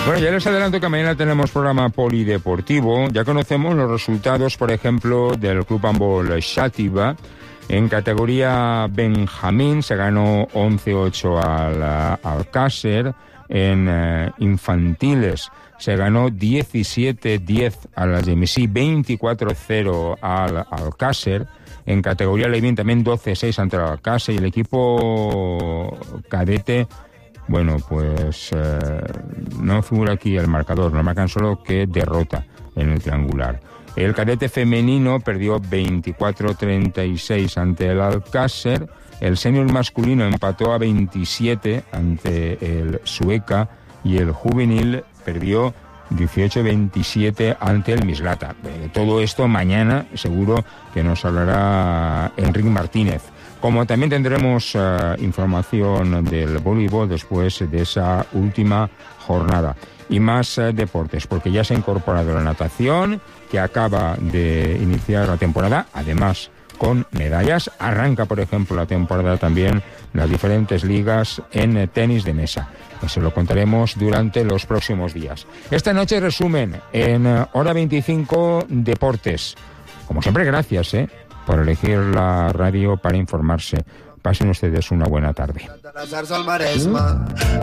Bueno, ya les adelanto que mañana tenemos programa polideportivo. Ya conocemos los resultados, por ejemplo, del Club Handbol Xàtiva. En categoría Benjamín se ganó 11-8 al Alcácer. En infantiles se ganó 17-10 a la Gemesí, 24-0 al Alcácer. En categoría Levín también 12-6 ante el Alcácer. Y el equipo cadete, bueno, pues no figura aquí el marcador, nos marcan solo que derrota en el triangular. El cadete femenino perdió 24-36 ante el Alcácer. El senior masculino empató a 27 ante el Sueca y el juvenil perdió 18-27 ante el Mislata. Todo esto mañana seguro que nos hablará Enric Martínez. Como también tendremos información del voleibol después de esa última jornada. Y más deportes, porque ya se ha incorporado la natación, que acaba de iniciar la temporada, además con medallas. Arranca, por ejemplo, la temporada también las diferentes ligas en tenis de mesa. Eso lo contaremos durante los próximos días. Esta noche resumen en Hora 25 Deportes. Como siempre, gracias por elegir la radio para informarse. Pasen ustedes una buena tarde.